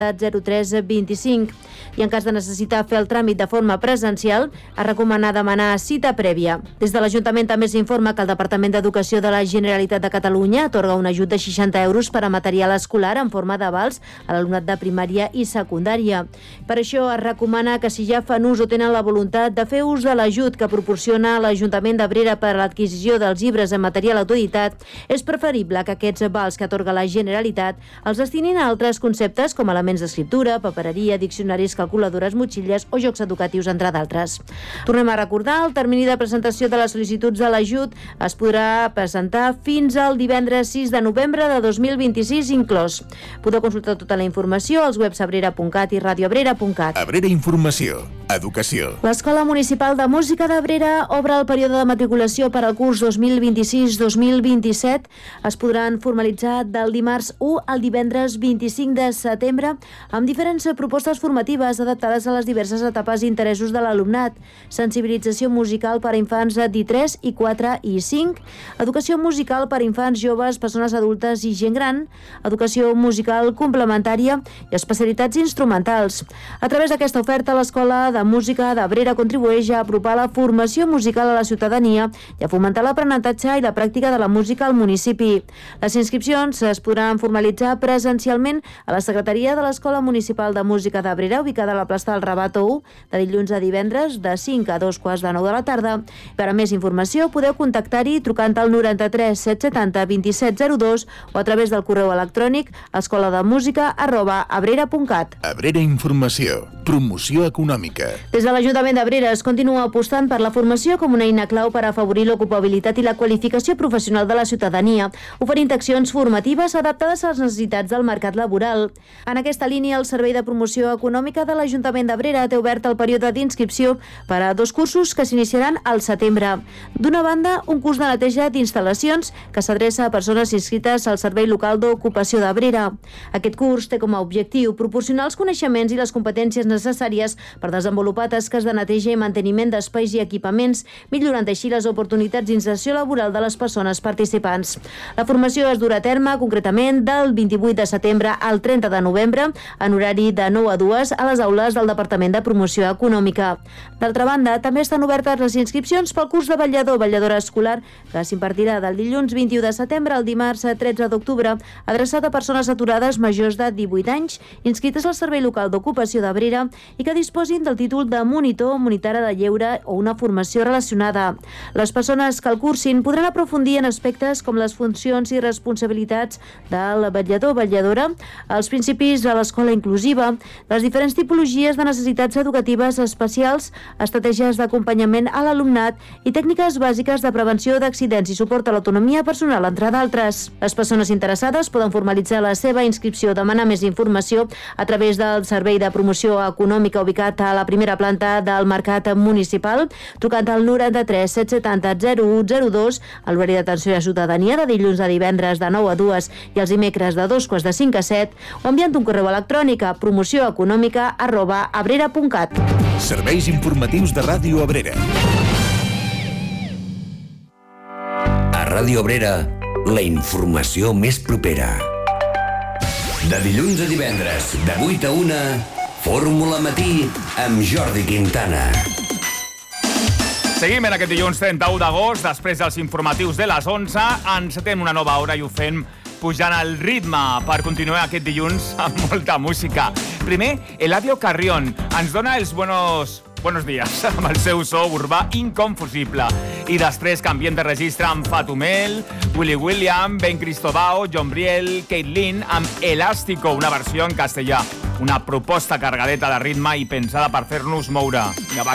0325. I en cas de necessitar fer el tràmit de forma presencial, es recomana demanar cita prèvia. Des de l'Ajuntament també s'informa que el Departament d'Educació de la Generalitat de Catalunya atorga un ajut de 60 euros per a material escolar en forma d'avals a l'alumnat de primària i secundària. Per això es recomana que si ja fan ús o tenen la voluntat de fer ús de l'ajut que proporciona l'Ajuntament d'Abrera per a l'adquisició dels llibres en material autoeditat, és preferible que aquests avals que atorga la Generalitat els destinin a altres conceptes com elements d'escriptura, papereria, diccionaris, calculadores, motxilles o jocs educatius, entre d'altres. Tornem a recordar, el termini de presentació de les sol·licituds de l'ajut es podrà presentar fins al divendres 6 de novembre de 2026 inclòs. Podeu consultar tota la informació als webs abrera.cat i radioabrera.cat. Abrera Informació, Educació. L'Escola Municipal de Música d'Abrera obre el període de matriculació per al curs 2026-2027. Es podran formalitzar del dimarts 1 al divendres 25 de setembre amb diferents propostes formatives adaptades a les diverses etapes i interessos de l'alumnat. Sensibilització musical per a infants d'I3, I4 i I5, educació musical per a infants, joves, persones adultes i gent gran, educació musical complementària i especialitats instrumentals. A través d'aquesta oferta, l'Escola de Música d'Abrera contribueix a apropar la formació musical a la ciutadania i a fomentar l'aprenentatge i la pràctica de la música al municipi. Les inscripcions es podran formalitzar presencialment a la secretaria de l'Escola Municipal de Música d'Abrera, ubicada a la plaça del Rabato 1, de dilluns a divendres, de 5 a 2:45 de la tarda. Per a més informació, podeu contactar-hi trucant al 93 770 2702 o a través del correu electrònic escolademusica@abrera.cat. Abrera Informació, promoció econòmica. Des de l'Ajuntament d'Abrera es continua apostant per la formació com una eina clau per afavorir l'ocupabilitat i la qualificació professional de la ciutadania, oferint accions formatives adaptades a les necessitats del mercat laboral. En aquesta línia, el Servei de Promoció Econòmica de l'Ajuntament d'Abrera té obert el període d'inscripció per a 2 cursos que s'iniciaran al setembre. D'una banda, un curs de neteja d'instal·lacions que s'adreça a persones inscrites al Servei Local d'Ocupació d'Abrera. Aquest curs té com a objectiu proporcionar els coneixements i les competències necessàries per desenvolupar tasques de neteja i manteniment d'espais i equipaments, millorant així les oportunitats d'inserció laboral de les persones participants. La formació es durà a terme concretament del 28 de setembre al 30 de novembre en horari de 9 a 2 a les aules del Departament de Promoció Econòmica. D'altra banda, també estan obertes les inscripcions pel curs de vetllador escolar que s'impartirà del dilluns 21 de setembre al dimarts 13 d'octubre, adreçat a persones aturades majors de 18 anys inscrites al Servei Local d'Ocupació d'Abrera i que disposin del títol de monitor, monitora de lleure o una formació relacionada. Les persones que el cursin podran aprofundir en aspectes com les funcions i responsabilitats del vetllador-vetlladora, els principis de l'escola inclusiva, les diferents tipologies de necessitats educatives especials, estratègies d'acompanyament a l'alumnat i tècniques bàsiques de prevenció d'accidents i suport a l'autonomia personal, entre d'altres. Les persones interessades poden formalitzar la seva inscripció o demanar més informació a través del Servei de Promoció Econòmica ubicat a la primera planta del Mercat Municipal, trucant al 93 770 0102 a l'horari d'atenció a ciutadania de dilluns a divendres de 9 a 2 i els dimecres de 2:45 a 7 o enviant un correu electrònic a promocioeconòmica@abrera.cat. Serveis informatius de Ràdio Abrera. A Ràdio Abrera, la informació més propera. De dilluns a divendres, de 8 a 1, Fórmula Matí amb Jordi Quintana. Seguim en aquest dilluns 31 d'agost, després dels informatius de les 11, encetem una nova hora i ho fem pujant el ritme per continuar aquest dilluns amb molta música. Primer, Eladio Carrión ens dona els buenos dies amb el seu so urbà inconfusible. I després canviem de registre amb Fatumel, Willy William, Ben Cristobao, John Briel, Kate Lynn amb Elástico, una versió en castellà. Una proposta cargadeta de ritme i pensada per fer-nos moure.